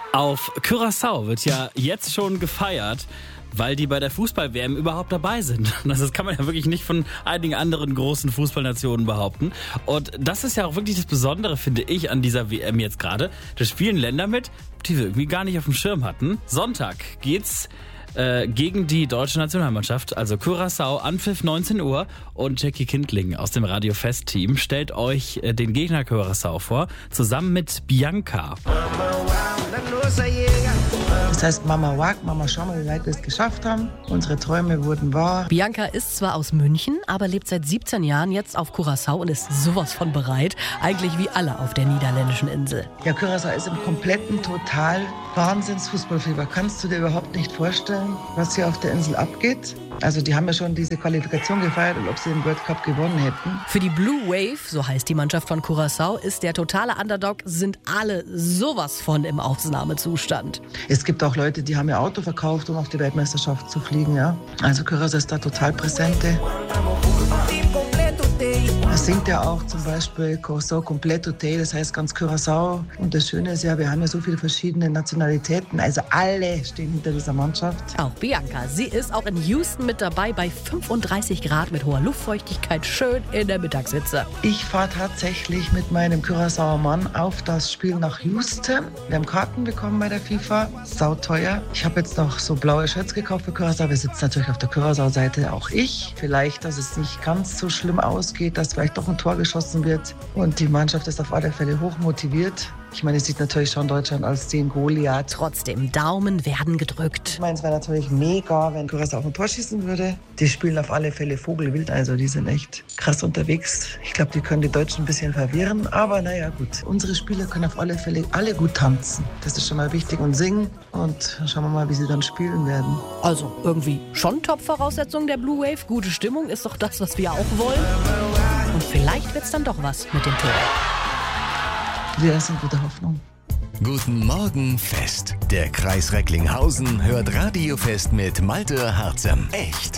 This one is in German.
Auf Curaçao wird ja jetzt schon gefeiert, weil die bei der Fußball-WM überhaupt dabei sind. Das kann man ja wirklich nicht von einigen anderen großen Fußballnationen behaupten. Und das ist ja auch wirklich das Besondere, finde ich, an dieser WM jetzt gerade. Da spielen Länder mit, die wir irgendwie gar nicht auf dem Schirm hatten. Sonntag geht's gegen die deutsche Nationalmannschaft, also Curaçao, Anpfiff 19 Uhr. Und Jackie Kindling aus dem Radio Fest-Team stellt euch den Gegner Curaçao vor, zusammen mit Bianca. Das heißt, Mama wagt, Mama, schau mal, wie weit wir es geschafft haben. Unsere Träume wurden wahr. Bianca ist zwar aus München, aber lebt seit 17 Jahren jetzt auf Curaçao und ist sowas von bereit. Eigentlich wie alle auf der niederländischen Insel. Ja, Curaçao ist im kompletten, total Wahnsinns-Fußballfieber. Kannst du dir überhaupt nicht vorstellen, was hier auf der Insel abgeht? Also die haben ja schon diese Qualifikation gefeiert, und ob sie den World Cup gewonnen hätten. Für die Blue Wave, so heißt die Mannschaft von Curaçao, ist der totale Underdog, sind alle sowas von im Ausnahmezustand. Es gibt auch Leute, die haben ihr Auto verkauft, um auf die Weltmeisterschaft zu fliegen. Ja? Also Curaçao ist da total präsente. Es singt ja auch zum Beispiel Curaçao Completo Day, das heißt ganz Curaçao. Und das Schöne ist ja, wir haben ja so viele verschiedene Nationalitäten, also alle stehen hinter dieser Mannschaft. Auch Bianca, sie ist auch in Houston mit dabei bei 35 Grad mit hoher Luftfeuchtigkeit, schön in der Mittagshitze. Ich fahre tatsächlich mit meinem Curaçaoer Mann auf das Spiel nach Houston. Wir haben Karten bekommen bei der FIFA, sauteuer. Ich habe jetzt noch so blaue Shirts gekauft für Curaçao. Wir sitzen natürlich auf der Curaçao-Seite, auch ich. Vielleicht, dass es nicht ganz so schlimm ausgeht, dass vielleicht doch ein Tor geschossen wird. Und die Mannschaft ist auf alle Fälle hoch motiviert. Ich meine, es sieht natürlich schon Deutschland als den Goliath. Trotzdem, Daumen werden gedrückt. Ich meine, es wäre natürlich mega, wenn Curaçao auf ein Tor schießen würde. Die spielen auf alle Fälle Vogelwild, also die sind echt krass unterwegs. Ich glaube, die können die Deutschen ein bisschen verwirren, aber naja, gut. Unsere Spieler können auf alle Fälle alle gut tanzen. Das ist schon mal wichtig, und singen, und schauen wir mal, wie sie dann spielen werden. Also irgendwie schon Top-Voraussetzungen der Blue Wave. Gute Stimmung ist doch das, was wir auch wollen. Und vielleicht wird's dann doch was mit dem Tor. Wir sind gute Hoffnung. Guten Morgen Fest. Der Kreis Recklinghausen hört Radio Fest mit Malte Harzem. Echt.